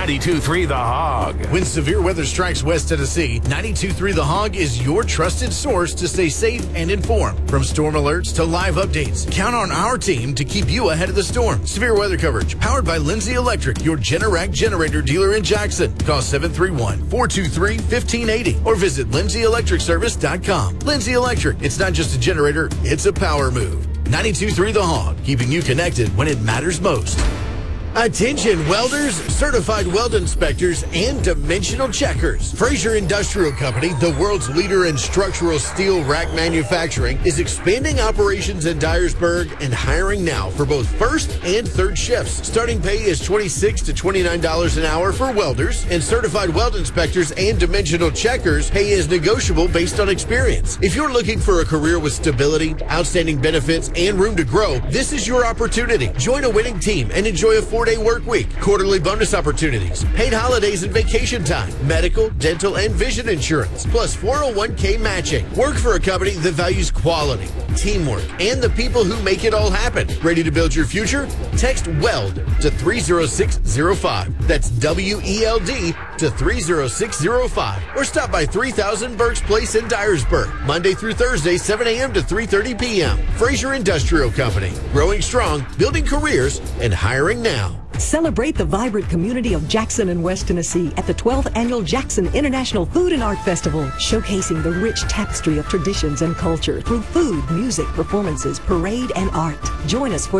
92.3 The Hog. When severe weather strikes West Tennessee, 92.3 The Hog is your trusted source to stay safe and informed. From storm alerts to live updates, count on our team to keep you ahead of the storm. Severe weather coverage powered by Lindsay Electric, your Generac generator dealer in Jackson. Call 731-423-1580 or visit lindsay-electricservice.com. Lindsay Electric, it's not just a generator, it's a power move. 92.3 The Hog, keeping you connected when it matters most. Attention welders, certified weld inspectors, and dimensional checkers. Fraser Industrial Company, the world's leader in structural steel rack manufacturing, is expanding operations in Dyersburg and hiring now for both first and third shifts. Starting pay is $26 to $29 an hour for welders, and certified weld inspectors and dimensional checkers pay is negotiable based on experience. If you're looking for a career with stability, outstanding benefits, and room to grow, this is your opportunity. Join a winning team and enjoy a 4-day work week, quarterly bonus opportunities, paid holidays and vacation time, medical, dental, and vision insurance, plus 401k matching. Work for a company that values quality, teamwork, and the people who make it all happen. Ready to build your future? Text WELD to 30605. That's WELD to 30605. Or stop by 3000 Burks Place in Dyersburg, Monday through Thursday, 7 a.m. to 3:30 p.m. Fraser Industrial Company, growing strong, building careers, and hiring now. Celebrate the vibrant community of Jackson and West Tennessee at the 12th Annual Jackson International Food and Art Festival, showcasing the rich tapestry of traditions and culture through food, music, performances, parade, and art. Join us for